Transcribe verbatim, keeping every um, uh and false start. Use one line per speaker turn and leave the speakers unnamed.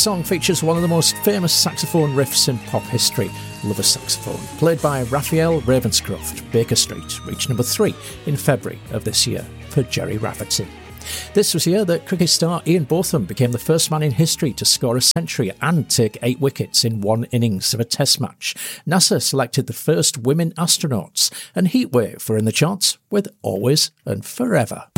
song features one of the most famous saxophone riffs in pop history, Lover's Saxophone, played by Raphael Ravenscroft. Baker Street reached number three in February of this year for Gerry Rafferty. This was the year that cricket star Ian Botham became the first man in history to score a century and take eight wickets in one innings of a test match. NASA selected the first women astronauts, and Heatwave were in the charts with Always and Forever.